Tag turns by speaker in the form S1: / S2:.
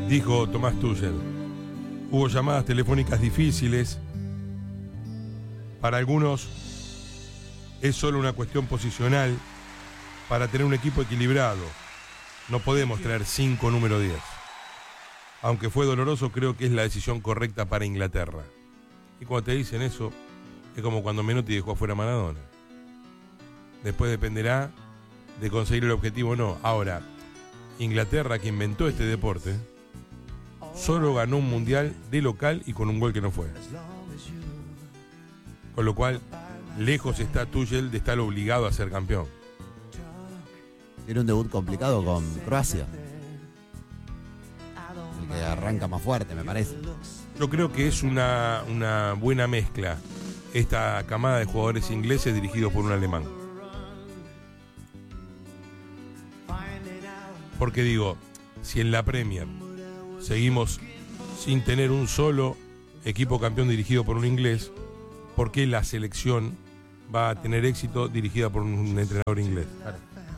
S1: Dijo Tomás Tuchel: hubo llamadas telefónicas difíciles. Para algunos es solo una cuestión posicional para tener un equipo equilibrado. No podemos traer 5 número 10. Aunque fue doloroso, creo que es la decisión correcta para Inglaterra. Y cuando te dicen eso, es como cuando Menotti dejó afuera a Maradona. Después dependerá de conseguir el objetivo o no. Ahora, Inglaterra, que inventó este deporte, solo ganó un mundial de local y con un gol que no fue. Con lo cual, lejos está Tuchel de estar obligado a ser campeón.
S2: Tiene un debut complicado con Croacia. El que arranca más fuerte, me parece.
S1: Yo creo que es una buena mezcla esta camada de jugadores ingleses dirigidos por un alemán. Porque digo, si en la Premier seguimos sin tener un solo equipo campeón dirigido por un inglés, ¿por qué la selección va a tener éxito dirigida por un entrenador inglés?
S2: Claro.